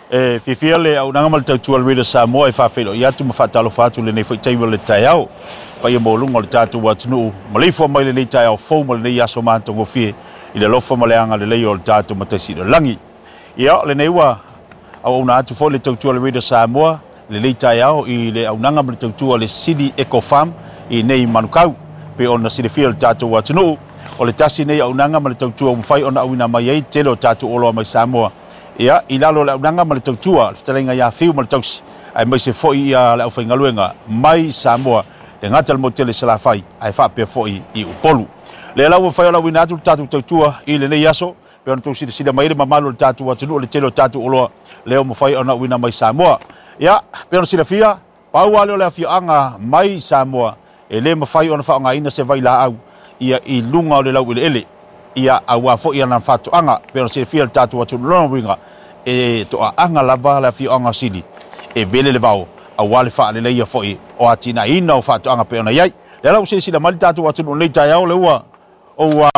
fifia le au nanga mal tautua le Reda Samoa e whawhelo i atu mawhatalo whatu le nei whaitaiwa le tai au pa ia molunga le tātou watunu ma leifo mai le nei tai au fau ma le nei aso mātongo fie i le lofa ma le anga le lei o le tātou mataisi le langi ia le nei wa au na atu fo le tautua le Reda Samoa le nei tai au i le au nanga ma le tautua le City Eco Farm i nei manukau pe ona sile fia le tātou watunu o le tasi nei au nanga ma le tautua umwhai ona awina mai ei telo tātou oloa mai Samoa ia i lalo le unanga ma le tautua talenga ia fiu ma le tausi ai mai se foi ia le aufai ngaluenga mai Samoa le ngata le motele salafai ai whapea foi i upolu le lau whai ola wina atu tatu tautua i le nei aso pe ona tausi sida mai le mamalo le tatu watunu le telo tatu oloa leo mawhai ona wina mai Samoa ia pe ona sida fia pau ale o le afio anga mai Samoa e le mawhai ona whaonga ina se vai la au ia i lunga o le lau ile ele ia awa fo ia nan fatu anga pero se fia tatu watu lona winga e to anga lava la fi anga sili e bele le bao awale fa le ia fo o atina ina o fatu anga pe ona yai le la se sila mal tatu watu no le tayao le wa o wa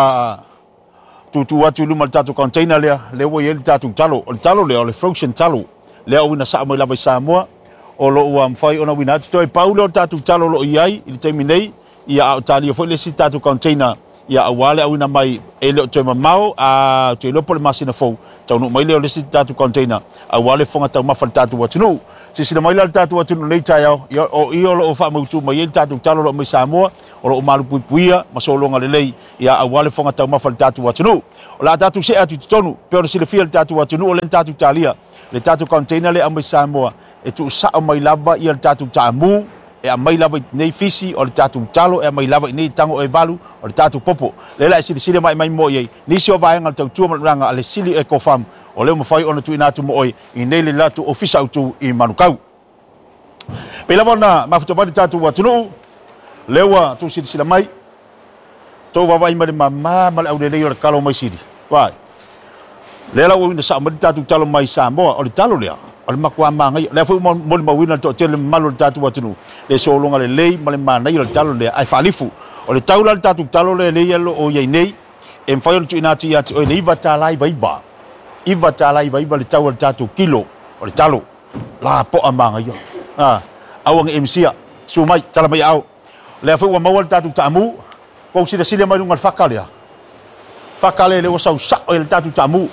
tu watu lu mal tatu container le wo yel tatu talo le o le frozen talo le o wina sa mo la Samoa o lo wa mfai ona wina to e paulo tatu talo lo yai il terminei ia tali fo le si tatu container ia awale awina mai e leo te mamau a te lopo le masina fou tau no mai leo le si tatu container awale fonga tau mafal tatu watunu si sina mai le tatu watunu nei tai au o i o lo fa mau tu mai el tatu talo lo mai Samoa o lo malu puipuia masolonga le lei ia awale fonga tau mafal tatu watunu o la tatu se atu tonu pero si le fia tatu watunu o le tatu talia le tatu container le mai Samoa e tu sa mai lava ia tatu tamu e a mai lava nei fisi o le tatu talo e a mai lava nei tango e valu o le tatu popo le la sili mai mo ye ni si o vaenga le tautua malanga ale City Eco Farm o le mafai ona tu ina tu mo oi i nei le latu official tu i manukau pe la bona mafuto ba le tatu watunu lewa tu sili mai to va vai mai mama mal au le o kalo mai sili vai le la o ina sa mai tatu talo mai Samoa o le talo le o le makua mangai le fu mo mawina to tele malu le tatu watunu le solonga le lei ma le manai o le talo le ai falifu o le taula le tatu talo le lei alo o ye nei e mfai o tuina tu ia o le iva talai vaiba le tau le tatu kilo o le talo la po amanga yo awang MCA sumai tala mai au le fu mo le tatu tamu ko sila mai lunga fakale le o sa o le tatu tamu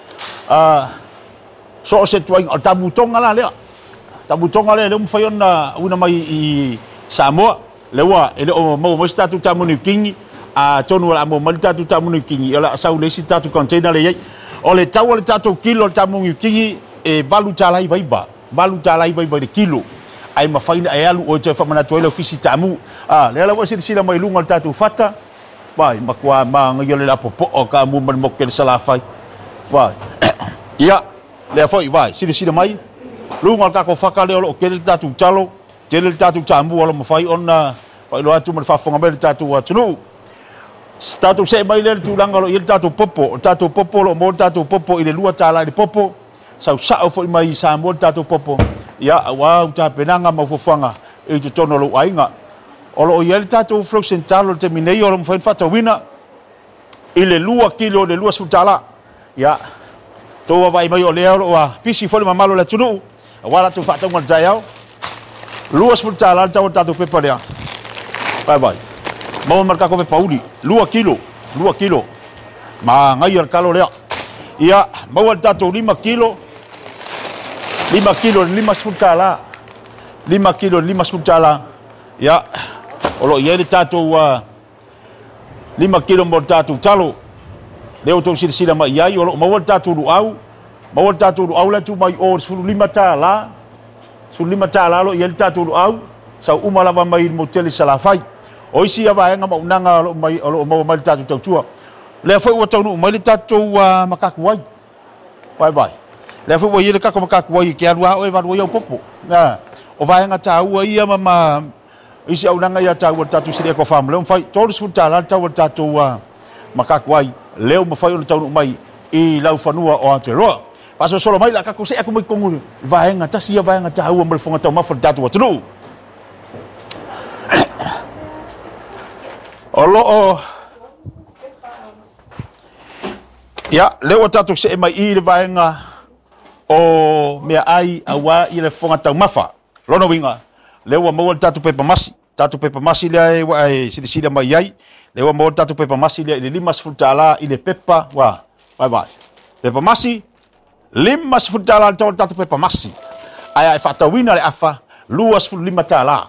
so se tuang o tabu tonga le mo fai ona una mai i Samoa le wa ele o mo statu tamu ni kingi a tonu la mo mal tatu tamu ni kingi ola sa le statu container le ye o le tau le tatu kilo tamu ni kingi e valu talai vaiba de kilo ai ma fai e alu o te fa mana to le ofisi tamu le la wa sila mai lunga tatu fata bai makwa ma ngio le popo o ka mo mo kel sala fai bai ia le foi vai sila mai lunga ka ko faka le o kel tatu talo tele tatu tamu o mo fai ona pa lo atu mo fa fonga be tatu watunu tatu se mai le tu langa lo il tatu popo lo mo tatu popo ile lua tala le popo sa foi mai sa mo tatu popo ia wa ta penanga mo fofanga e tu tono lo ainga o lo il tatu frozen talo te minei o mo fa fata wina ile lua kilo le lua sutala ia to vai mai o le o pisi foi mamalo le tunu wala tu fata ngal jayao luas fultala tatu pepa lea bye mau marka ko pe pauli 2 kilo ma ngai al kalo lea ia mau al tatu 5 kilo 5 fultala ia olo ia le tatu 5 kilo mo tatu talo leo to sila mai ia olo mau al tatu au la tu mai o 5 tala sulima tala lo yel tatu au sa umala va mai motel salafai oisi ava nga maunanga lo mai lo mai tatu tautua le foi o tonu mai tatu makakuai bye le foi o yele ka makakuai ke alwa o evalu yo popo na o va nga tau ia mama isi au nanga ya tatu City Eco Farm le fai todos futala tatu makakuai le mo fai o tonu mai i lau fanua o Aotearoa paso solo mai la ka kuse aku mai kongu vaenga tasia vaenga tahu mo fonga tau mafa tatu watunu olo ya le tatu se mai i vaenga o mea ai awa i le fonga tau mafa lona winga le ua mau tatu pepa masi le wa e sida mai ai le ua mau tatu pepa masi le 5 tala i le pepa wa bye pepa masi 5 tala tatu pepa masi ai fa tawina le afa 2 tala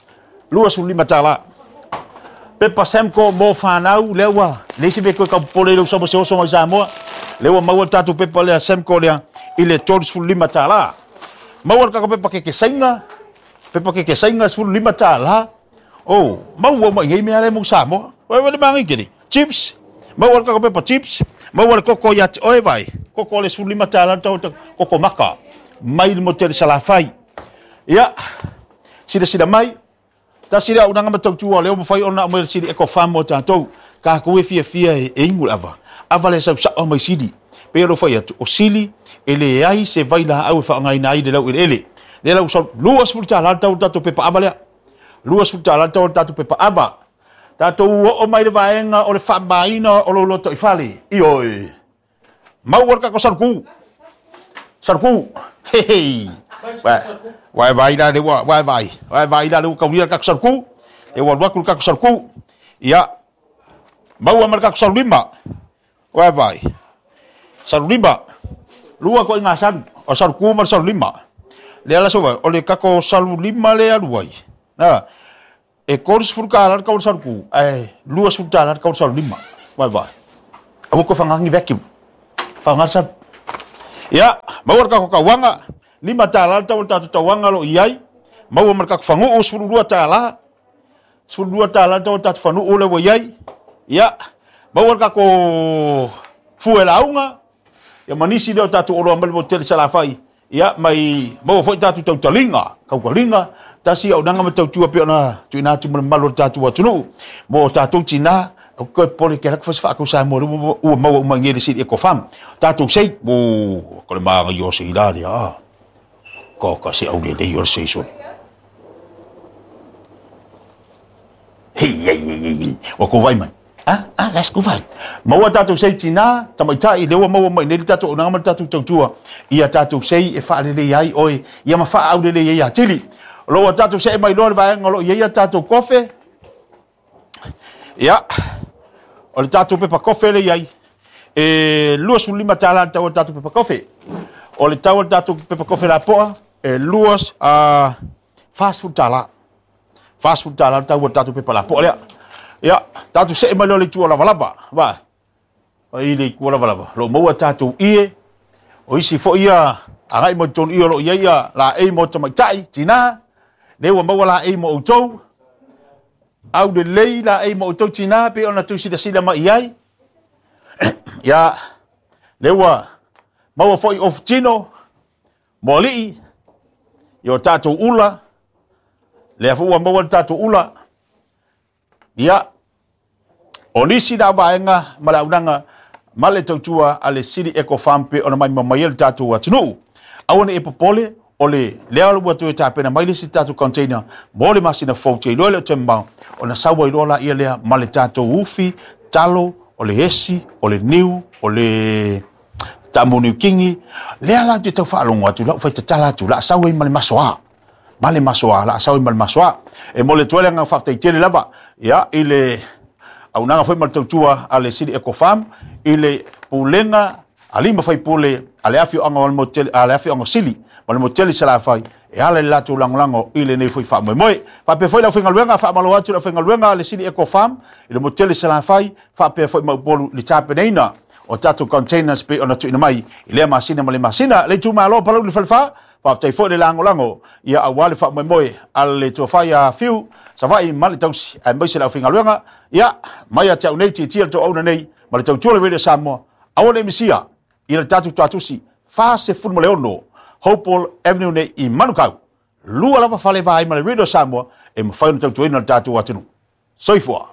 2 tala pepa semko mo fanau le ua le sibe ko ka pole lo so mai Samoa le ua mau tatu pepa le semko le ile 5 tala mau ka pepa ke sainga pepa ke sainga 5 tala oh mau mai ngai me ale mo Samoa wa le mangi kiri chips mau ka pepa chips mau ko ya oi vai ko le 5 tala ko maka mai mo tel salafai ya sida mai ta sira unanga matau tua le mo fai ona mo sidi eko famo tatou ka ko fia e ingul ava le sa mai sidi pero foi o sili ele ai se vai la au fa ngai nai de lau ele le lau so luas fulta la tatu pepa ava le luas fulta la tatu pepa ava tatu o mai de vaenga o le fa baina o lo to ifali ioi mau warka ko sarku hey vai la de vai la lu ka wi ka sarku e wa wakul ka sarku ya mau marka ko sarlimba vai sarlimba lua ko ngasan o sarku mar sarlimba le ala so o le ka ko sarlimba le aluai na e kors furkala ka sarku lua sultala ka sarlimba vai aku ko fangangi vacuum fangasap ya mau ka ko kawanga 5 tala tatu tawanga lo iai mau marka ko fangu 2 tala 2 tala tatu fanu ole wo iai ya mau ka ko fuelaunga ya manisi do tatu oro ambal motel salafai ya mai mau foi tatu tau talinga kau kalinga tasi au nanga matau tua pe ona tuina tu malo tatu watunu mo tatu cina ko pole ke lak fa ko sa mo mau ngeli si e ko fam tatu sei mo ko ma yo se ila dia ko ka se au le yo se so hey o ko vai mai let's go vai mau tatu sei cina tamai tai le mau mai ne tatu nanga tatu tua ia tatu sei e fa le ai oi ia ma fa au le ia tili lo tatu sei mai lo vai ngolo ia tatu kofe ya o le tatu pepa kofe le ai luas 5 tala tatu pepa kofe o le tatu pepa kofe la poa luas fast food tala tatu pepa la poa le ya tatu sei mai lo le tua lava va ai le tua lava lo mo tatu ie o isi fo ia agai mo ton io lo ia la e mo tama tai tina le wa mo la e mo to au de leila e mo to tina pe ona tu sida mai ai ya le wa mo foi of tino moli yo tatu ula le fu wa mo tatu ula ya onisi da baenga malaunanga male tautua ale siri eko fampe ona mai mamayel tatu watunu awone epopole ole leo watu tapena mai si tatu container mole masina fote lo le temba ona sawa ilola ia le male tatu ufi talo ole hesi ole new ole tamunu kingi le ala te tau fa longa tu la fa tala tu la sawa male masoa la sawa male masoa e mole toele nga fakta tele lava ya ile au nanga foi maltautua ale sidi ecofam ile pulenga alima fai pule ale afio anga wal motel ale afio anga sili wal motel sala fai e ale latu langolango ile nei foi fa moi fa pe foi la foi ngaluenga fa malo atu la foi ngaluenga ale sidi ecofam ile motel sala fai fa pe foi mo bolu li tape neina o tatu containers pe ona tu ina mai ile masina male masina le tu malo palo li falfa fa te foi le langolango ia awale fa moi ale tu fa ya fiu sa vai mal tausi ai mai sala foi ngaluenga ya mai ata uneti tiel to ona nei ma tau tole vede Samoa awone misia ila tatu si fase fu leono Hopewell Avenue nei I Manukau lua lava fale vai ma redo Samoa e ma fai tau tuina tatu atunu soifua